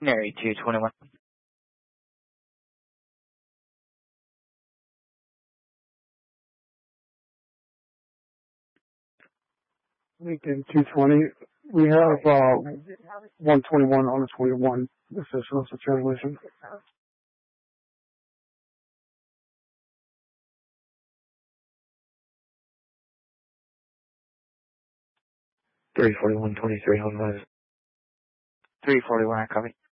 Mary 221. Lincoln 220. We have 121 on the 21. This is the translation. 341-23 on 341, I copy.